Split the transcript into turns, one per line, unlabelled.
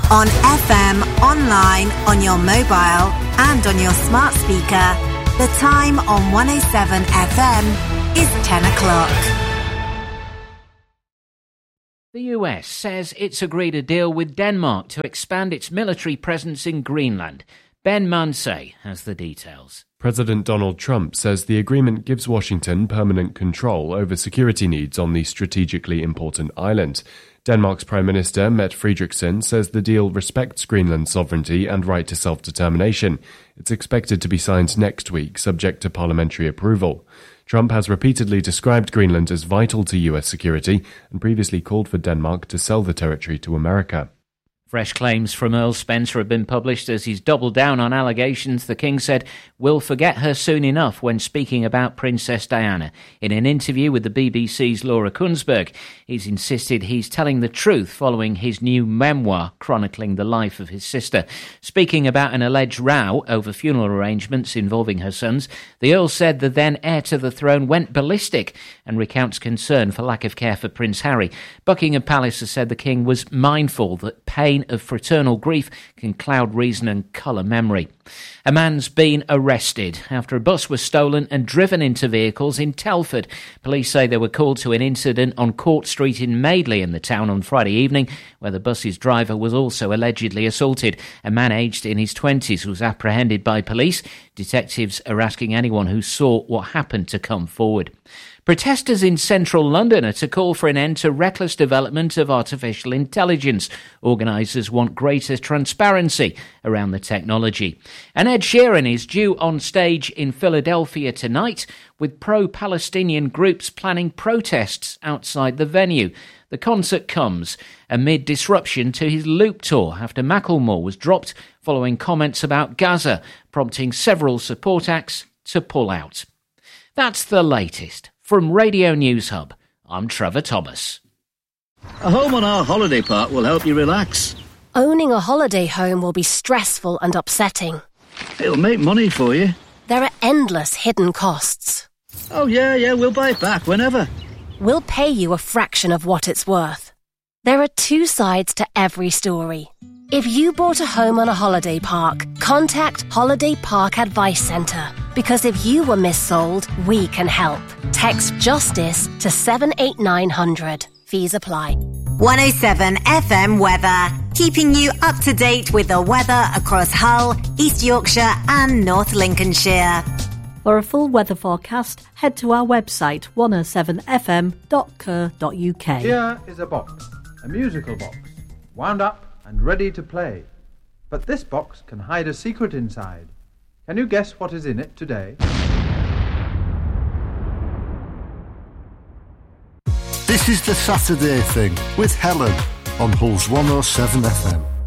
On FM, online, on your mobile and on your smart speaker. The time on 107 FM is 10 o'clock.
The US says it's agreed a deal with Denmark to expand its military presence in Greenland. Ben Mansay has the details.
President Donald Trump says the agreement gives Washington permanent control over security needs on the strategically important island. Denmark's Prime Minister, Mette Frederiksen, says the deal respects Greenland's sovereignty and right to self-determination. It's expected to be signed next week, subject to parliamentary approval. Trump has repeatedly described Greenland as vital to US security and previously called for Denmark to sell the territory to America.
Fresh claims from Earl Spencer have been published as he's doubled down on allegations the King said we'll forget her soon enough when speaking about Princess Diana. In an interview with the BBC's Laura Kunsberg, he's insisted he's telling the truth following his new memoir chronicling the life of his sister. Speaking about an alleged row over funeral arrangements involving her sons, the Earl said the then heir to the throne went ballistic and recounts concern for lack of care for Prince Harry. Buckingham Palace has said the King was mindful that pain of fraternal grief can cloud reason and colour memory. A man's been arrested after a bus was stolen and driven into vehicles in Telford. Police say they were called to an incident on Court Street in Madeley in the town on Friday evening, where the bus's driver was also allegedly assaulted. A man aged in his 20s was apprehended by police. Detectives are asking anyone who saw what happened to come forward. Protesters in central London are to call for an end to reckless development of artificial intelligence. Organisers want greater transparency around the technology. And Ed Sheeran is due on stage in Philadelphia tonight, with pro-Palestinian groups planning protests outside the venue. The concert comes amid disruption to his Loop tour after Macklemore was dropped following comments about Gaza, prompting several support acts to pull out. That's the latest. From Radio News Hub, I'm Trevor Thomas.
A home on our holiday park will help you relax.
Owning a holiday home will be stressful and upsetting.
It'll make money for you.
There are endless hidden costs.
Oh, yeah, we'll buy it back whenever.
We'll pay you a fraction of what it's worth. There are two sides to every story. If you bought a home on a holiday park, contact Holiday Park Advice Centre. Because if you were missold, we can help. Text JUSTICE to 78900. Fees apply.
107 FM weather, keeping you up to date with the weather across Hull, East Yorkshire and North Lincolnshire.
For a full weather forecast, head to our website 107fm.co.uk.
Here is a box, a musical box, wound up and ready to play. But this box can hide a secret inside. Can you guess what is in it today?
This is the Saturday Thing with Helen on Hull's 107 FM.